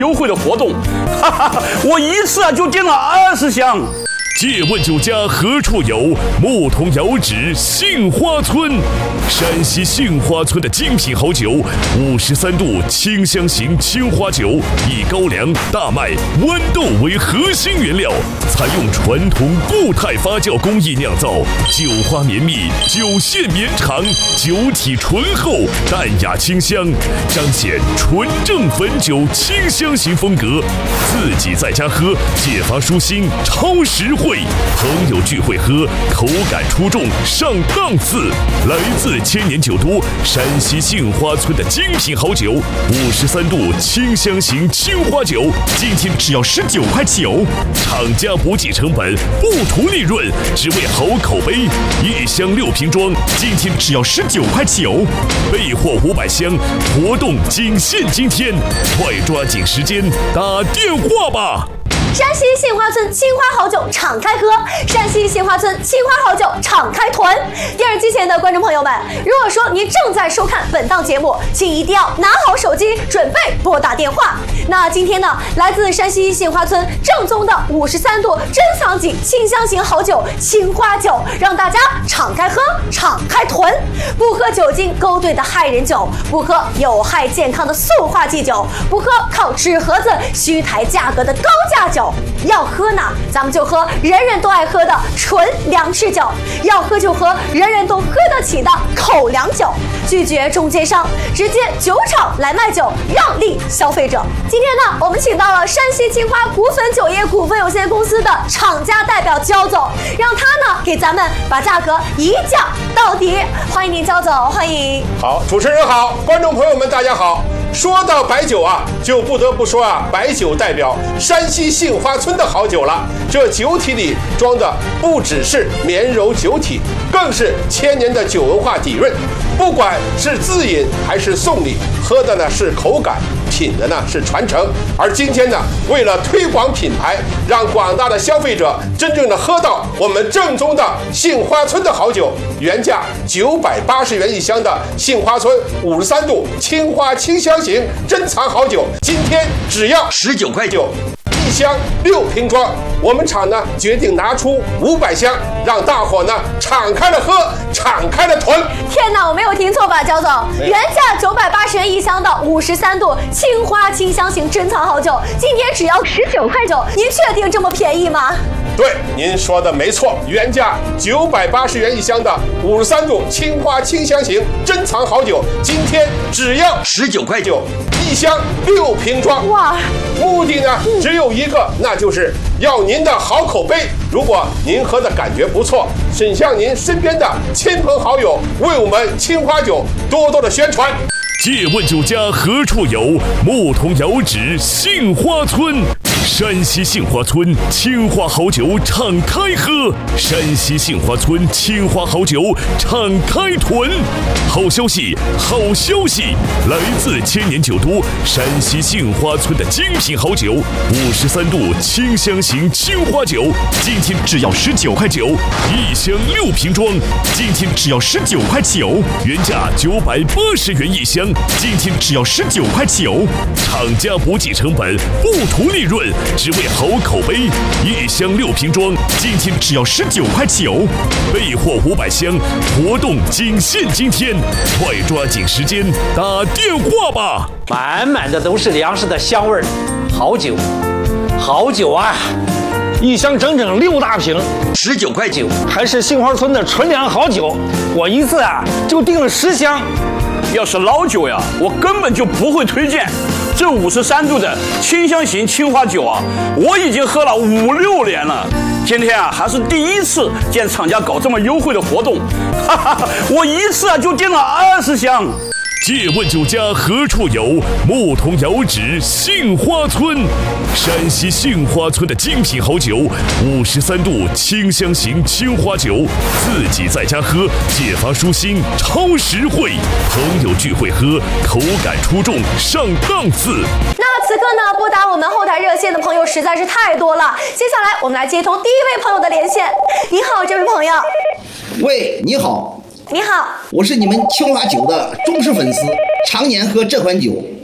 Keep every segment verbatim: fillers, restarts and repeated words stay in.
优惠的活动，哈哈，我一次啊就订了二十箱。 借问酒家何处有？牧童遥指杏花村。山西杏花村的精品好酒，五十三度清香型青花酒，以高粱、大麦、豌豆为核心原料，采用传统固态发酵工艺酿造，酒花绵密，酒线绵长，酒体醇厚，淡雅清香，彰显纯正汾酒清香型风格。自己在家喝，解乏舒心，超实惠。朋友聚会喝，口感出众，上档次。来自千年酒都山西杏花村的精品好酒，五十三度清香型青花酒，今天只要十九块九。厂家不计成本，不图利润，只为好口碑。一箱六瓶装，今天只要十九块九。备货五百箱，活动仅限今天，快抓紧时间打电话吧。 山西杏花村青花好酒敞开喝，山西杏花村青花好酒敞开囤。电视机前的观众朋友们，如果说您正在收看本档节目，请一定要拿好手机，准备拨打电话。那今天呢，来自山西杏花村正宗的五十三度珍藏级清香型好酒青花酒，让大家敞开喝，敞开囤。不喝酒精勾兑的害人酒，不喝有害健康的塑化剂酒，不喝靠纸盒子虚抬价格的高价酒。要喝呢，咱们就喝人人都爱喝的纯粮食酒；要喝就喝人人都喝得起的口粮酒。拒绝中间商，直接酒厂来卖酒，让利消费者。今天呢，我们请到了山西青花谷粉酒业股份有限公司的厂家代表焦总，让他呢给咱们把价格一降到底。欢迎您，焦总，欢迎。 好，主持人好，观众朋友们大家好。说到白酒啊，就不得不说啊，白酒代表山西杏花村的好酒了。这酒体里装的不只是绵柔酒体，更是千年的酒文化底蕴。不管是自饮还是送礼，喝的呢是口感，品的呢是传承。而今天呢，为了推广品牌，让广大的消费者真正的喝到我们正宗的杏花村的好酒，原价九百八十元一箱的杏花村五十三度青花清香型珍藏好酒，今天只要十九块九。一箱六瓶装，我们厂呢决定拿出五百箱，让大伙呢敞开了喝，敞开了囤。 天哪，我没有听错吧，焦总？原价九百八十元一箱的五十三度青花清香型珍藏好酒，今天只要十九块九，您确定这么便宜吗？ 对，您说的没错，原价九百八十元一箱的五十三度青花清香型珍藏好酒，今天只要十九块九，一箱六瓶装。 哇！ 目的呢只有一个，那就是要您的好口碑。如果您喝的感觉不错，请向您身边的亲朋好友为我们青花酒多多的宣传。 借问酒家何处有？牧童遥指杏花村。山西杏花村青花好酒敞开喝，山西杏花村青花好酒敞开囤。好消息，好消息！来自千年酒都山西杏花村的精品好酒，五十三度清香型青花酒，今天只要十九块九，一箱六瓶装，今天只要十九块九，原价九百八十元一箱，今天只要十九块九。厂家不计成本，不图利润，只为好口碑。一箱六瓶装，今天只要十九块九。备货五百箱，活动仅限今天，快抓紧时间打电话吧！ 满满的都是粮食的香味儿，好酒，好酒啊！ 一箱整整六大瓶， 十九块九， 还是杏花村的纯粮好酒。我一次啊就订了十箱。 要是老酒呀，我根本就不会推荐。这五十三度的清香型青花酒啊，我已经喝了五六年了。今天啊，还是第一次见厂家搞这么优惠的活动，哈哈，我一次啊就订了二十箱。 借问酒家何处有？牧童遥指杏花村。山西杏花村的精品好酒，五十三度清香型青花酒，自己在家喝，解乏舒心，超实惠。朋友聚会喝，口感出众，上档次。 那此刻呢，拨打我们后台热线的朋友实在是太多了。接下来我们来接通第一位朋友的连线。你好，这位朋友。 喂，你好。 你好， 我是你们青花酒的忠实粉丝，常年喝这款酒。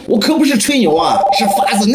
我可不是吹牛啊，是发自内。